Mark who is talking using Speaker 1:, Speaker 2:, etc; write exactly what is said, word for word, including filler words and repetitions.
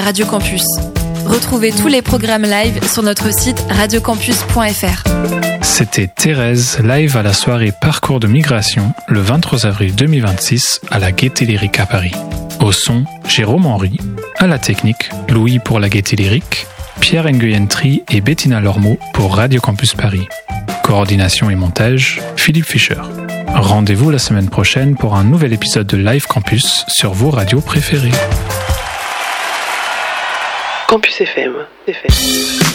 Speaker 1: Radio Campus. Retrouvez tous les programmes live sur notre site radiocampus point f r.
Speaker 2: C'était Thérèse, live à la soirée Parcours de Migration, le vingt-trois avril deux mille vingt-six, à la Gaîté Lyrique à Paris. Au son, Jérôme Henry. À la technique, Louis pour la Gaîté Lyrique, Pierre Nguyen-Tri et Bettina Lormeau pour Radio Campus Paris. Coordination et montage, Philippe Fischer. Rendez-vous la semaine prochaine pour un nouvel épisode de Live Campus sur vos radios préférées.
Speaker 3: Campus F M. F M.